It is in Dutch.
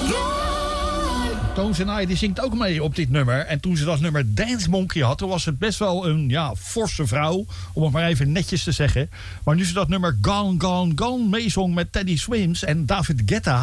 Tones and I die zingt ook mee op dit nummer. En toen ze dat nummer Dance Monkey had, toen was het best wel een forse vrouw. Om het maar even netjes te zeggen. Maar nu ze dat nummer Gone, Gone, Gone meezong met Teddy Swims en David Guetta,